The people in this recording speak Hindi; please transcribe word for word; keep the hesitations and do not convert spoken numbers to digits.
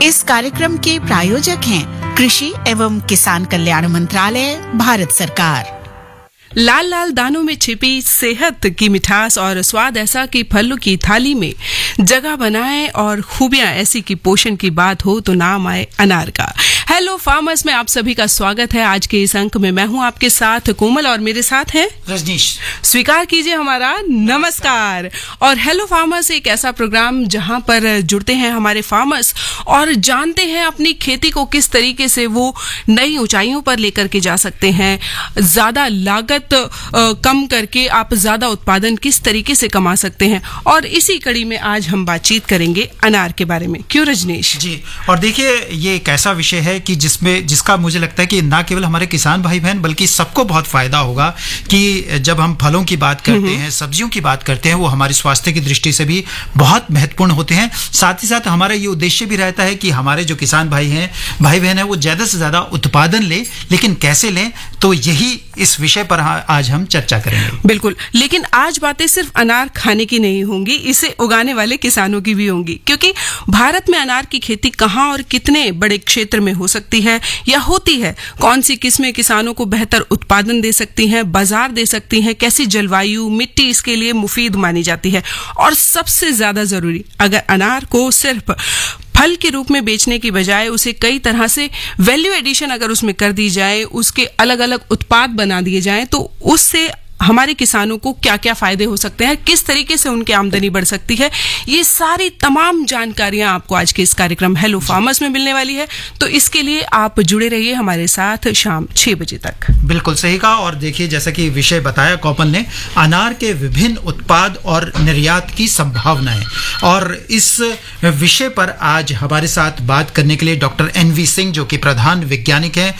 इस कार्यक्रम के प्रायोजक हैं कृषि एवं किसान कल्याण मंत्रालय, भारत सरकार। लाल लाल दानों में छिपी सेहत की मिठास और स्वाद ऐसा कि फलों की थाली में जगह बनाए और खूबियां ऐसी कि पोषण की बात हो तो नाम आए अनार का। हेलो फार्मर्स में आप सभी का स्वागत है। आज के इस अंक में मैं हूं आपके साथ कोमल और मेरे साथ हैं रजनीश। स्वीकार कीजिए हमारा नमस्कार। और हेलो फार्मर्स एक ऐसा प्रोग्राम जहां पर जुड़ते हैं हमारे फार्मर्स और जानते हैं अपनी खेती को किस तरीके से वो नई ऊंचाइयों पर लेकर के जा सकते हैं, ज्यादा लागत आ, कम करके आप ज्यादा उत्पादन किस तरीके से कमा सकते हैं। और इसी कड़ी में आज हम बातचीत करेंगे अनार के बारे में। क्यों रजनीश जी? और देखिए, ये एक ऐसा विषय है कि जिसमें जिसका मुझे लगता है कि ना केवल हमारे किसान भाई बहन बल्कि सबको बहुत फायदा होगा कि जब हम फलों की बात करते हैं, सब्जियों की बात करते हैं, वो हमारे स्वास्थ्य की दृष्टि से भी बहुत महत्वपूर्ण होते हैं। साथ ही साथ हमारा ये उद्देश्य भी रहता है कि हमारे जो किसान भाई हैं भाई बहन है वो ज्यादा से ज्यादा उत्पादन लें, लेकिन कैसे लें, तो यही इस विषय पर आज हम चर्चा करेंगे। बिल्कुल, लेकिन आज बातें सिर्फ अनार खाने की नहीं होंगी, इसे उगाने वाले किसानों की भी होंगी। क्योंकि भारत में अनार की खेती कहां और कितने बड़े क्षेत्र में हो सकती है या होती है, कौन सी किस्में किसानों को बेहतर उत्पादन दे सकती हैं, बाजार दे सकती हैं, कैसी जलवायु मिट्टी इसके लिए मुफीद मानी जाती है, और सबसे ज्यादा जरूरी, अगर अनार को सिर्फ फल के रूप में बेचने की बजाय उसे कई तरह से वैल्यू एडिशन अगर उसमें कर दी जाए, उसके अलग अलग उत्पाद बना दिए जाएं, तो उससे हमारे किसानों को क्या क्या फायदे हो सकते हैं, किस तरीके से उनकी आमदनी बढ़ सकती है, ये सारी तमाम जानकारियां आपको आज के इस कार्यक्रम हेलो फार्मर्स में मिलने वाली है। तो इसके लिए आप जुड़े रहिए हमारे साथ शाम छह बजे तक। बिल्कुल सही कहा। और देखिए, जैसा कि विषय बताया कौपल ने, अनार के विभिन्न उत्पाद और निर्यात की संभावनाएं, और इस विषय पर आज हमारे साथ बात करने के लिए डॉक्टर एन वी सिंह, जो कि प्रधान वैज्ञानिक हैं